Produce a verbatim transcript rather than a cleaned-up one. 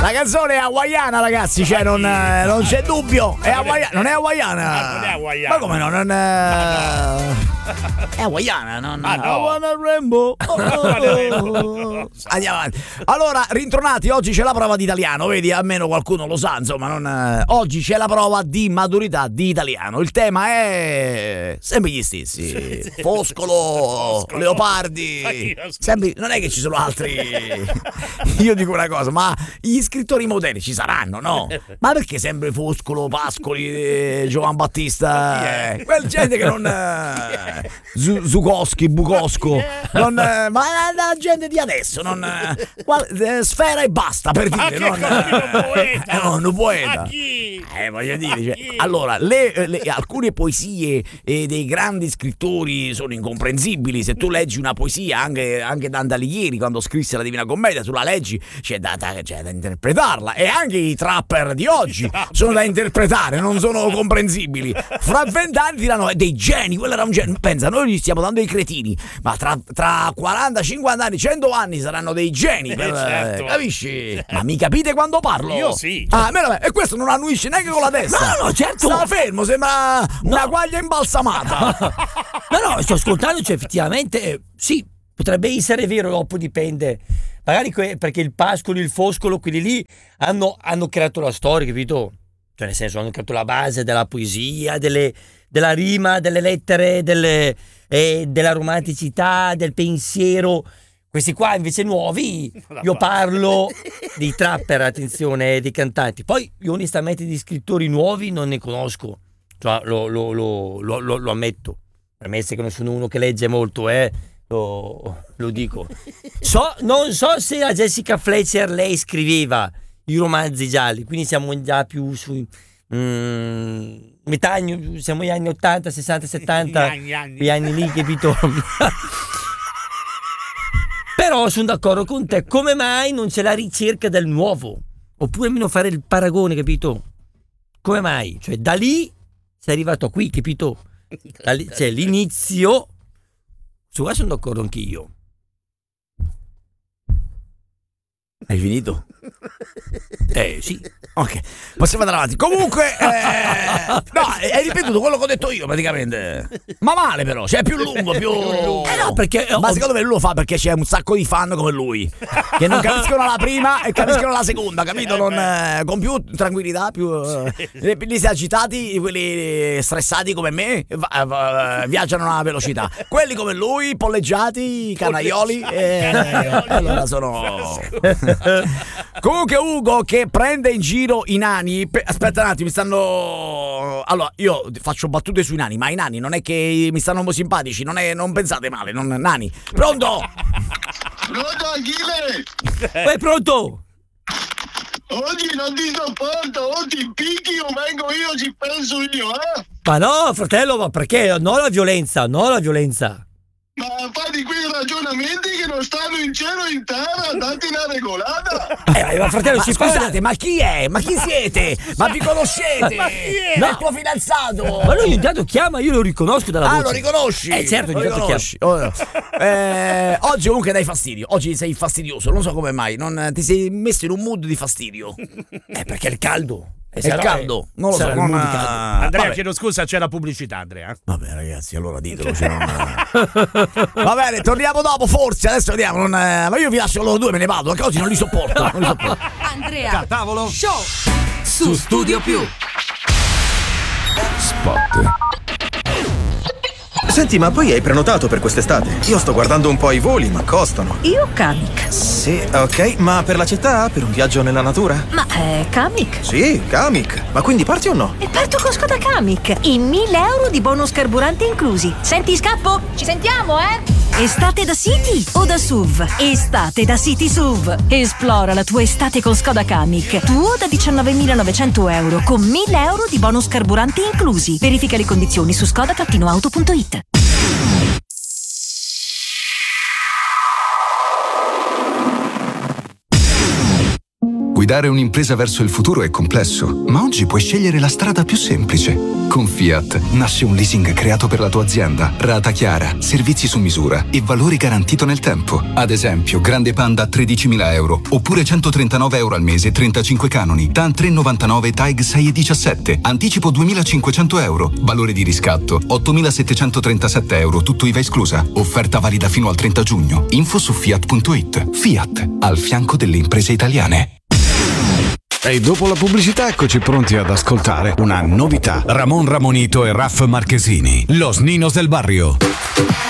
La canzone è hawaiana, ragazzi, cioè non, eh, non c'è dubbio. È hawaiana, non è hawaiana. Non è hawaiana. Ma come no? Non è... È hawaiana, no? no. Ah, no. I wanna rainbow. Oh, oh, oh. Andiamo avanti. Allora, rintornati, oggi c'è la prova di italiano, vedi, almeno qualcuno lo sa, insomma, non, eh, oggi c'è la prova di maturità di italiano. Il tema è sempre gli stessi. Foscolo, Foscolo. Leopardi. Sempre, non è che ci sono altri. Io dico una cosa, ma gli scrittori moderni ci saranno, no? Ma perché sempre Foscolo, Pascoli, eh, Giovan Battista, eh, quel gente che non eh, Zu- Zukowski, Bukosco, non, eh, ma è la gente di adesso, non eh, qual- eh, Sfera e basta, per Ma dire, che non, cosa, un poeta? eh, non un poeta. A chi? Eh, voglio dire, A cioè, chi? allora, le, le- alcune poesie eh, dei grandi scrittori sono incomprensibili. Se tu leggi una poesia, anche, anche Dante Alighieri, quando scrisse la Divina Commedia, tu la leggi, c'è da, da, c'è da interpretarla. E anche i trapper di oggi sono da interpretare, non sono comprensibili. Fra vent'anni diranno, è dei geni, quello era un genio. Pensa, noi gli stiamo dando dei cretini, ma tra, tra quaranta, cinquanta anni, cento anni saranno dei geni. Per, Eh, certo. Capisci? Ma mi capite quando parlo? Io sì. Ah, meno male. E questo non annuisce neanche con la testa. No, no, certo. Sta fermo, sembra una quaglia imbalsamata. No, no, sto ascoltando, cioè effettivamente eh, sì, potrebbe essere vero, dopo dipende. Magari que- perché il Pascolo, il Foscolo, quelli lì hanno, hanno creato la storia, capito? Cioè nel senso hanno creato la base della poesia, delle, della rima, delle lettere, delle, eh, della romanticità, del pensiero. Questi qua invece nuovi, io parlo dei trapper, attenzione, dei cantanti. Poi io onestamente di scrittori nuovi non ne conosco, cioè, lo, lo, lo, lo, lo, lo ammetto. Premesso che non sono uno che legge molto, eh, lo, lo dico. So, non so se a Jessica Fletcher lei scriveva i romanzi gialli, quindi siamo già più sui mm, metà anni, siamo negli anni ottanta, sessanta, settanta, Gli anni, anni. gli anni lì, capito? Però sono d'accordo con te, come mai non c'è la ricerca del nuovo? Oppure almeno fare il paragone, capito? Come mai? Cioè da lì sei arrivato a qui, capito? Da lì, cioè l'inizio, su questo sono d'accordo anch'io. Hai finito? Eh sì. Ok, possiamo andare avanti. Comunque, eh, no, hai ripetuto quello che ho detto io praticamente. Ma male però, cioè è più lungo, più... Eh no, perché... Ma secondo me lui lo fa perché c'è un sacco di fan come lui che non capiscono la prima e capiscono la seconda, capito? Non, eh, con più tranquillità, più eh, gli si agitati, quelli stressati come me va, va, viaggiano a una velocità. Quelli come lui, polleggiati, canaioli, eh, allora sono... Comunque Ugo che prende in giro i nani. Pe- aspetta un attimo, mi stanno... Allora, io faccio battute sui nani, ma i nani non è che mi stanno simpatici, non, è... non pensate male, non nani. Pronto? Pronto Achille? Poi pronto? Oggi non ti sopporto, o ti picchi o vengo io, ci penso io, eh? Ma no, fratello, ma perché? No la violenza, no la violenza. Ma fai di quei ragionamenti che non stanno in cielo e in terra, datti una regolata! Eh, ma fratello, Ma si scusate, ma chi è? Ma chi siete? Ma vi conoscete? Ma chi è? Ma No. il tuo fidanzato? Ma lui intanto chiama, io lo riconosco dalla Ah, voce. lo riconosci? Eh certo, lo ogni tanto riconosci. Oh, no. eh, oggi comunque dai fastidio. Oggi sei fastidioso, non so come mai. Non, ti sei messo in un mood di fastidio. Eh, perché è il caldo. È il caldo, non lo so. sarà il Non, mood caldo. Andrea, vabbè. chiedo scusa, c'è la pubblicità, Andrea. Vabbè ragazzi, allora ditelo. Cioè non... Va bene, torniamo dopo, forse. Adesso vediamo. Non, eh, ma io vi lascio loro due, me ne vado. Perché oggi non li sopporto. Non li sopporto. Andrea Tavolo. Show su Studio Più. Spot. Senti, ma poi hai prenotato per quest'estate? Io sto guardando un po' i voli, ma costano. Io Kamik. Sì, ok, ma per la città? Per un viaggio nella natura? Ma è Kamik. Sì, Kamik. Ma quindi parti o no? E parto con Skoda Kamik. I mille euro di bonus carburante inclusi. Senti, scappo? Ci sentiamo, eh? Estate da City o da S U V? Estate da City S U V. Esplora la tua estate con Skoda Kamik. Tuo da diciannovemilanovecento euro con mille euro di bonus carburante inclusi. Verifica le condizioni su skoda auto punto it. Guidare un'impresa verso il futuro è complesso, ma oggi puoi scegliere la strada più semplice. Con Fiat nasce un leasing creato per la tua azienda, rata chiara, servizi su misura e valore garantito nel tempo. Ad esempio, Grande Panda a tredicimila euro, oppure centotrentanove euro al mese, trentacinque canoni, TAN tre virgola novantanove, TAG sei virgola diciassette, anticipo duemilacinquecento euro, valore di riscatto ottomilasettecentotrentasette euro, tutto I V A esclusa. Offerta valida fino al trenta giugno. Info su fiat punto it. Fiat, al fianco delle imprese italiane. E dopo la pubblicità eccoci pronti ad ascoltare una novità. Ramon Ramonito e Raff Marchesini, Los Ninos del Barrio.